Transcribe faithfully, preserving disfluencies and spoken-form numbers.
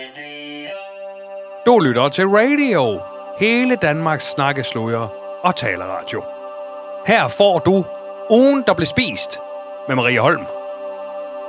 Du lytter til Radio. Hele Danmarks snakkesludder og taleradio. Her får du ugen, der blev spist med Maria Holm.